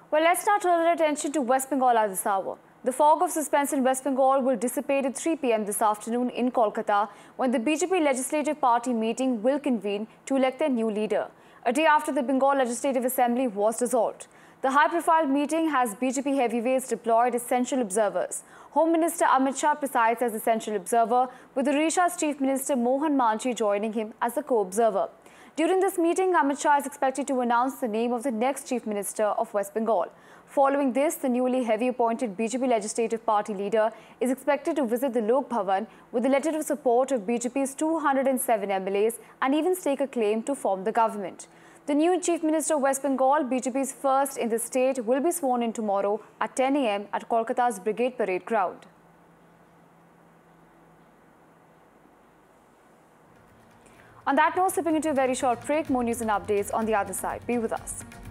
Well, let's now turn our attention to West Bengal at this hour. The fog of suspense in West Bengal will dissipate at 3 p.m. this afternoon in Kolkata when the BJP Legislative Party meeting will convene to elect their new leader, a day after the Bengal Legislative Assembly was dissolved. The high-profile meeting has BJP heavyweights deployed as central observers. Home Minister Amit Shah presides as the central observer, with Odisha's Chief Minister Mohan Manji joining him as a co-observer. During this meeting, Amit Shah is expected to announce the name of the next Chief Minister of West Bengal. Following this, the newly heavy-appointed BJP Legislative Party leader is expected to visit the Lok Bhavan with a letter of support of BJP's 207 MLAs and even stake a claim to form the government. The new Chief Minister of West Bengal, BJP's first in the state, will be sworn in tomorrow at 10 a.m. at Kolkata's Brigade Parade ground. On that note, slipping into a very short break, more news and updates on the other side. Be with us.